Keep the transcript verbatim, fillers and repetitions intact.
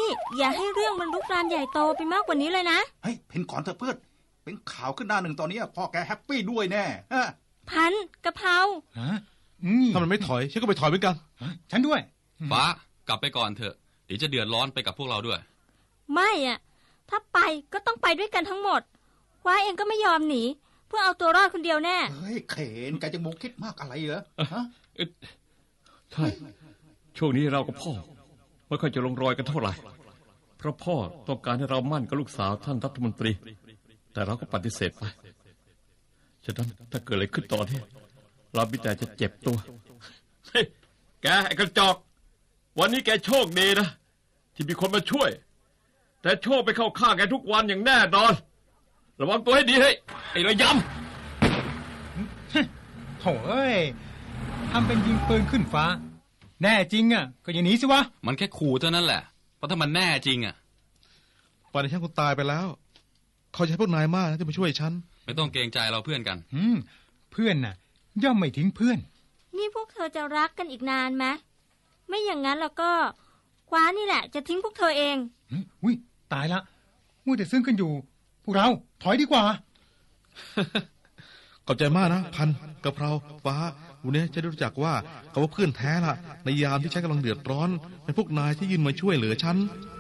นี่อย่าให้เรื่องมันลุกลามใหญ่โตไปมากกว่านี้เลยนะเฮ้ยเพนก่อนเถอะเพื่อนเป็นข่าวขึ้นหน้าหนึ่งตอนนี้พ่อแกแฮปปี้ด้วยแน่ฮะพันกะเพราถ้ามันไม่ถอยฉันก็ไปถอยเหมือนกันฉันด้วยฟ้ากลับไปก่อนเถอะเดี๋ยวจะเดือดร้อนไปกับพวกเราด้วยไม่อ่ะถ้าไปก็ต้องไปด้วยกันทั้งหมดว้าเองก็ไม่ยอมหนีเพื่อเอาตัวรอดคนเดียวแน่เฮ้ยเขนแกจะมุกคิดมากอะไรเหรอฮะใช่ช่วงนี้เรากับพ่อไม่ค่อยจะลงรอยกันเท่าไหร่เพราะพ่อต้องการให้เรามั่นกับลูกสาวท่านรัฐมนตรีแต่เราก็ปฏิเสธไปฉะนั้นถ้าเกิดอะไรขึ้นตอนนี้เราบิดาจะเจ็บตัวเฮ้ยแกไอ้กระจอกวันนี้แกโชคดีนะที่มีคนมาช่วยแต่โชคไปเข้าข้างแกทุกวันอย่างแน่นอนระวังตัวให้ดีเฮ้ยไอ้ระยำโถ่เอ้ยทำเป็นยิงปืนขึ้นฟ้าแน่จริงอ่ะก็อย่างนี้สิวะมันแค่ขู่เท่านั้นแหละเพราะถ้ามันแน่จริงอ่ะป่านนี้ฉันคงตายไปแล้วเขาใช้พวกนายมากนะที่มาช่วยฉันไม่ต้องเกรงใจเราเพื่อนกันอืมเพื่อนน่ะย่อมไม่ทิ้งเพื่อนนี่พวกเธอจะรักกันอีกนานไหมไม่อย่างนั้นแล้วก็คว้านี่แหละจะทิ้งพวกเธอเองอุ้ยตายละมัวแต่ซึ้งกันอยู่พวกเราถอยดีกว่าขอบใจมากนะพันกะเพราฟ้าวันนี้จะได้รู้จักว่าเขาว่าเพื่อนแท้ละในยามที่ฉันกำลังเดือดร้อนเป็นพวกนายที่ยืนมาช่วยเหลือฉัน